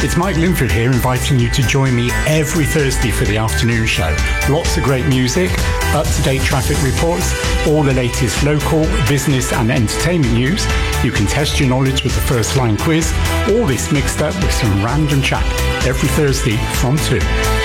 It's Mike Linford here, inviting you to join me every Thursday for the afternoon show. Lots of great music, up-to-date traffic reports, all the latest local, business and entertainment news. You can test your knowledge with the First Line quiz. All this mixed up with some random chat every Thursday from 2.